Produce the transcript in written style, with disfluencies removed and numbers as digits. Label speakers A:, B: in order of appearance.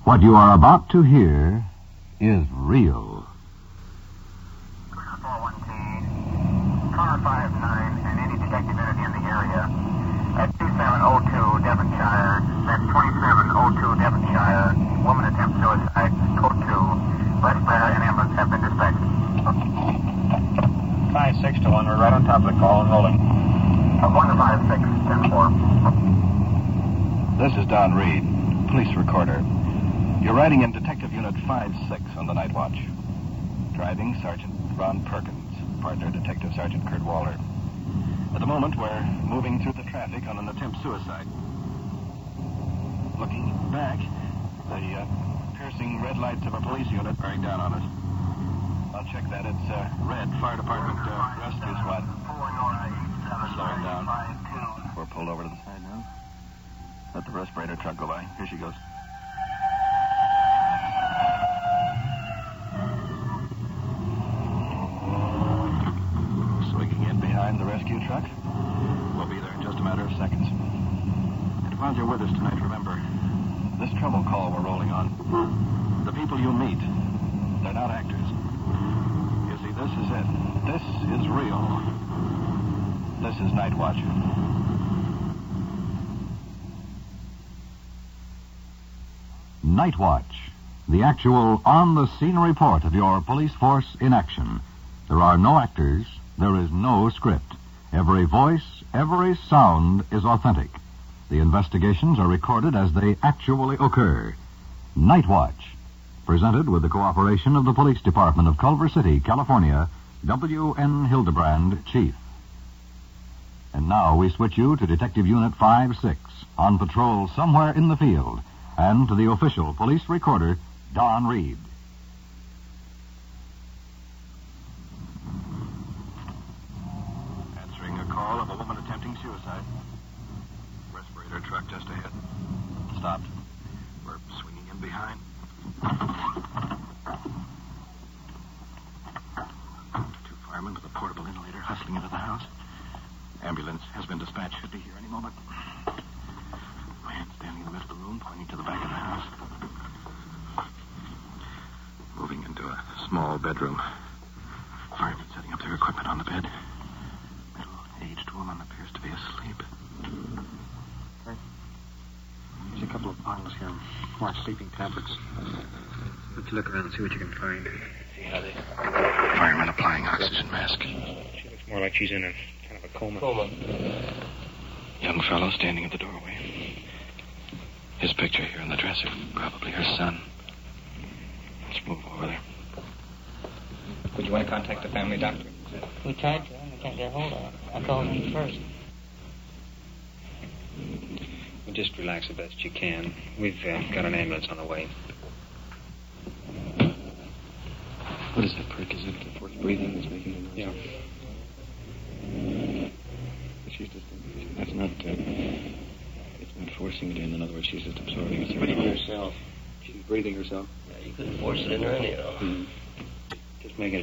A: What you are about to hear is real.
B: 413, car 59, and any detective unit in the area at 2702 Devonshire. That's 2702 Devonshire. Woman attempts suicide. Code 2. Respirator and ambulance have been dispatched.
C: 5-6 to 1. We're right on top of the call and rolling.
B: 1 to 5-6, 10-4.
D: This is Don Reed, police recorder. You're riding in Detective Unit 5-6 on the night watch. Driving Sergeant Ron Perkins, partner Detective Sergeant Kurt Waller. At the moment, we're moving through the traffic on an attempt suicide. Looking back, the piercing red lights of a police unit bearing down on us. I'll check that. It's red fire department rescue squad. Slowing down. We're pulled over to the side now. Let the respirator truck go by. Here she goes. Swinging in behind the rescue truck. We'll be there in just a matter of seconds. And while you're with us tonight, remember, this trouble call we're rolling on, the people you meet, they're not actors. You see, this is it. This is real. This is Night Watch.
A: Night Watch, the actual on-the-scene report of your police force in action. There are no actors. There is no script. Every voice, every sound is authentic. The investigations are recorded as they actually occur. Night Watch, presented with the cooperation of the Police Department of Culver City, California, W.N. Hildebrand, Chief. And now we switch you to Detective Unit 5-6, on patrol somewhere in the field, and to the official police recorder, Don Reed.
D: Answering a call of a woman attempting suicide. Respirator truck just ahead. Stopped. We're swinging in behind. Two firemen with a portable inhalator hustling into the house. Ambulance has been dispatched. Should be here any moment. Man standing in the middle of the room, pointing to the back of the house. Moving into a small bedroom. Firemen setting up their equipment on the bed. Middle-aged woman appears to be asleep.
C: There's a couple of bottles here. More sleeping tablets. Let's look around and see what you can find. See how they...
D: Fireman applying oxygen mask.
C: She looks more like she's in a kind of a coma.
D: Young fellow standing at the doorway. His picture here in the dresser. Probably her son. Let's move over there.
C: Would you want to contact the family doctor?
E: We tried to, and we can't get a hold of it. I called him first.
C: Well, just relax the best you can. We've got an ambulance on the way.
D: What is that prick? Is it the forced breathing that's making it?
C: Yeah.
D: She's just... That's not... it's not forcing it in. In other words, she's just absorbing it.
E: She's breathing herself.
D: She's breathing herself?
E: Yeah, you couldn't force it in her anyhow.
C: Just making it